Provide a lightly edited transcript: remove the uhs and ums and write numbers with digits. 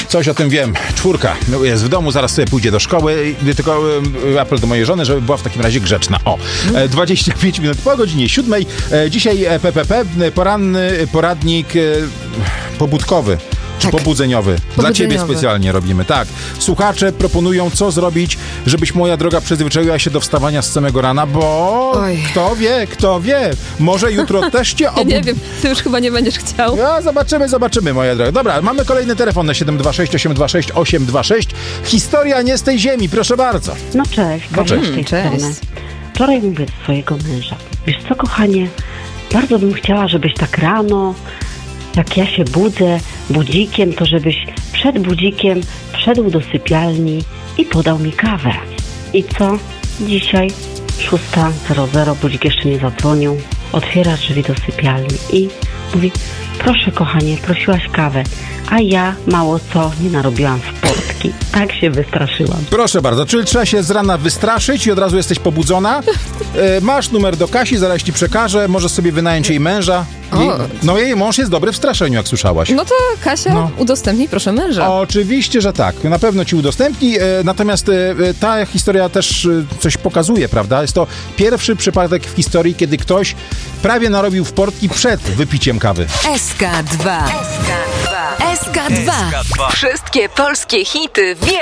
Coś o tym wiem. 4 jest w domu, zaraz sobie pójdzie do szkoły. Tylko apel do mojej żony, żeby była w takim razie grzeczna. 25 minut po godzinie 7. Dzisiaj PPP, poranny poradnik pobudkowy. Czy pobudzeniowy. Dla ciebie specjalnie robimy. Tak. Słuchacze proponują, co zrobić, żebyś, moja droga, przyzwyczaiła się do wstawania z samego rana, bo kto wie. Może jutro też cię Ja nie wiem, ty już chyba nie będziesz chciał. Ja, zobaczymy, moja droga. Dobra, mamy kolejny telefon na 726 826 826. Historia nie z tej ziemi, proszę bardzo. No cześć. Cześć. Wczoraj mówię do swojego męża. Wiesz co, kochanie, bardzo bym chciała, żebyś tak rano, jak ja się budzę budzikiem, to żebyś przed budzikiem wszedł do sypialni i podał mi kawę. I co? Dzisiaj 6:00, budzik jeszcze nie zadzwonił. Otwiera drzwi do sypialni i mówi: proszę kochanie, prosiłaś kawę. A ja mało co nie narobiłam w portki. Tak się wystraszyłam. Proszę bardzo, czyli trzeba się z rana wystraszyć i od razu jesteś pobudzona. Masz numer do Kasi, zaraz ci przekażę. Możesz sobie wynająć jej męża. Jej mąż jest dobry w straszeniu, jak słyszałaś. No to Kasia, udostępnij proszę męża. Oczywiście, że tak. Na pewno ci udostępni. Natomiast ta historia też coś pokazuje, prawda? Jest to pierwszy przypadek w historii, kiedy ktoś prawie narobił w portki przed wypiciem kawy. SK2. Wszystkie polskie hity